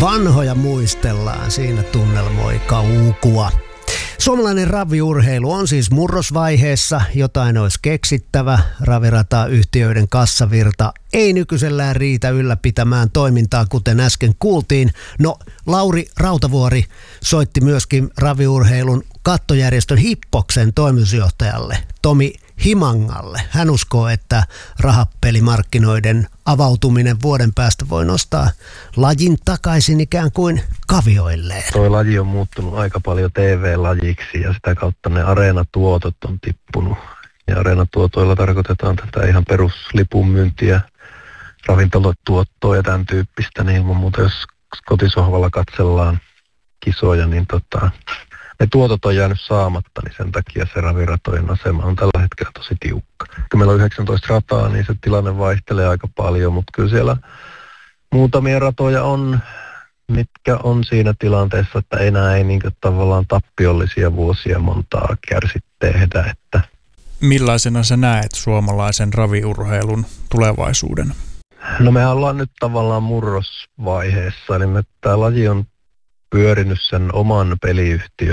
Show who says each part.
Speaker 1: Vanhoja muistellaan, siinä tunnelmoi kaukua. Suomalainen raviurheilu on siis murrosvaiheessa, jotain olisi keksittävä. Raviratayhtiöiden kassavirta ei nykyisellään riitä ylläpitämään toimintaa, kuten äsken kuultiin. No, Lauri Rautavuori soitti myöskin raviurheilun kattojärjestön Hippoksen toimitusjohtajalle Tomi Himangalle. Hän uskoo, että rahapelimarkkinoiden avautuminen vuoden päästä voi nostaa lajin takaisin ikään kuin kavioilleen.
Speaker 2: Toi laji on muuttunut aika paljon TV-lajiksi ja sitä kautta ne areenatuotot on tippunut. Ja areenatuotoilla tarkoitetaan tätä ihan peruslipun myyntiä, ravintolatuottoa ja tämän tyyppistä. Niin ilman muuta, jos kotisohvalla katsellaan kisoja, niin ne tuotot on jäänyt saamatta, niin sen takia se raviratojen asema on tällä hetkellä tosi tiukka. Kun meillä on 19 rataa, niin se tilanne vaihtelee aika paljon, mutta kyllä siellä muutamia ratoja on, mitkä on siinä tilanteessa, että enää ei tavallaan tappiollisia vuosia montaa kärsi tehdä. Että
Speaker 3: millaisena sä näet suomalaisen raviurheilun tulevaisuuden?
Speaker 2: No me ollaan nyt tavallaan murrosvaiheessa, eli tämä laji on pyörinyt sen oman peliyhtiön